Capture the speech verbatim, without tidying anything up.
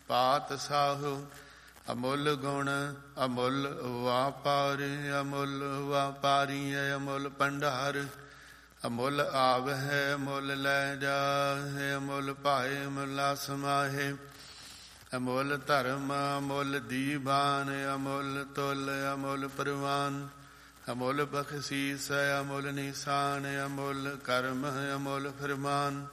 ਪਾਤਸ਼ਾਹ। ਅਮੁੱਲ ਗੁਣ ਅਮੁੱਲ ਵਾਪਾਰ, ਅਮੁੱਲ ਵਾਪਾਰੀ ਅਮੁੱਲ ਭੰਡਾਰ। ਅਮੁੱਲ ਆਵਹਿ ਅਮੁੱਲ ਲੈ ਜਾਹਿ, ਅਮੁੱਲ ਭਾਏ ਅਮੁੱਲਾ ਸਮਾਹੇ। ਅਮੁੱਲ ਧਰਮ ਅਮੁੱਲ ਦੀਵਾਨ, ਅਮੁੱਲ ਤੁਲ ਅਮੁੱਲ ਪ੍ਰਵਾਨ। ਅਮੁੱਲ ਬਖਸ਼ੀਸ ਅਮੁੱਲ ਨਿਸ਼ਾਨ, ਅਮੁੱਲ ਕਰਮ ਅਮੁੱਲ ਫਰਮਾਨ।